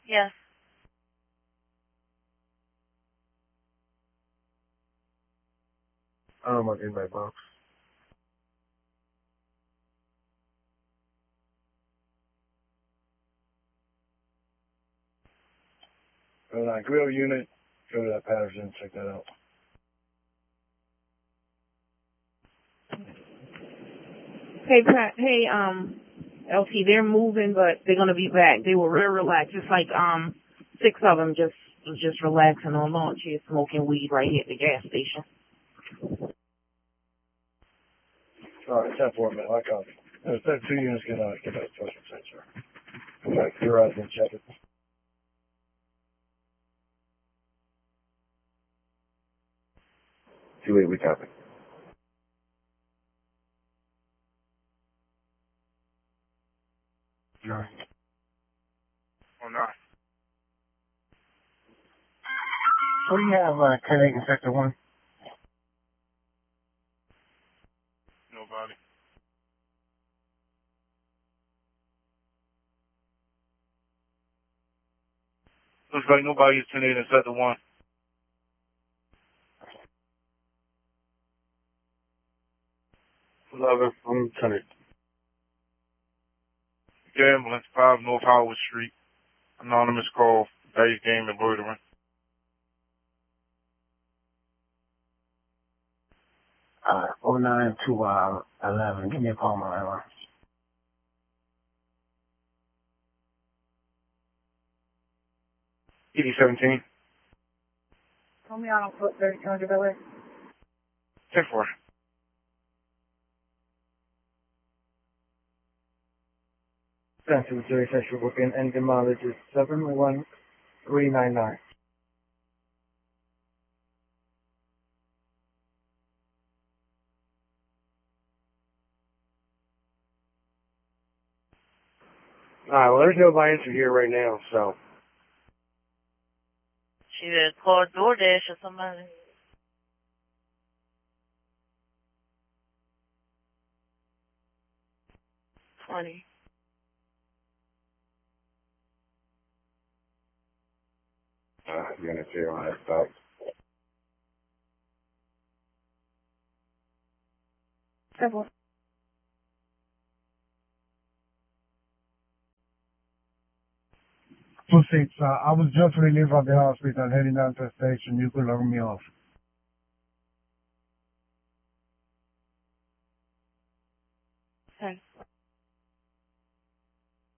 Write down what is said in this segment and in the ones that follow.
Yes. I'm in my box. Go to that grill unit, go to that Patterson, check that out. Hey, Pat. Hey, LT, they're moving, but they're gonna be back. They were real relaxed. It's like 6 of them just relaxing on launch here, smoking weed right here at the gas station. Alright, 10-4, man, I copy. There's 2 units get that social sensor. Okay, you're right, then check it. 2-8, we copy. Nine. Oh, 9. What do you have, 10-8 in sector 1? Nobody. Looks like nobody is 10-8 in sector 1. I'm 10-8. Ambulance, 5 North Howard Street. Anonymous call, base game and loitering. Alright, 09 to 11. Give me a call, my line. ED-17. Tell me on foot 3200 Bel-Air. 10-4. Central Missouri Central booking, engine mileage is 71399. Alright, well there's nobody answer here right now, so. She would call DoorDash or somebody. $20. Unit 0 on that back. Several. I was just relieved from the hospital, heading down to the station. You could log me off. Okay.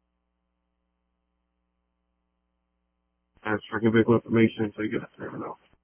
That's for vehicle information, so you get that to know.